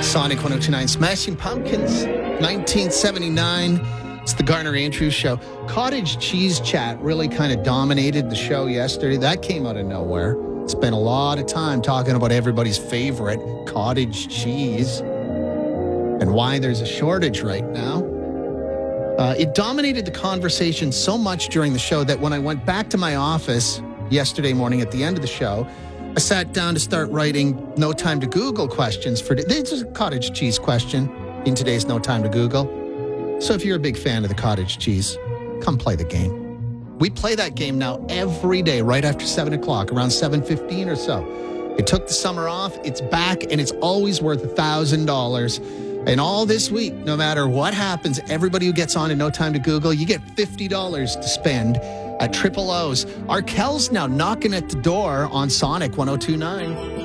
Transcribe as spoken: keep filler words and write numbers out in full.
Sonic one oh two point nine, Smashing Pumpkins, nineteen seventy-nine. It's the Garner Andrews Show. Cottage cheese chat really kind of dominated the show yesterday. That came out of nowhere. Spent a lot of time talking about everybody's favorite cottage cheese and why there's a shortage right now. Uh, it dominated the conversation so much during the show that when I went back to my office yesterday morning at the end of the show, I sat down to start writing No Time to Google questions for... This is a cottage cheese question in today's No Time to Google. So if you're a big fan of the cottage cheese, come play the game. We play that game now every day right after seven o'clock, around seven fifteen or so. It took the summer off. It's back, and it's always worth one thousand dollars. And all this week, no matter what happens, everybody who gets on in No Time to Google, you get fifty dollars to spend at Triple O's. Arkell's now knocking at the door on Sonic one oh two point nine.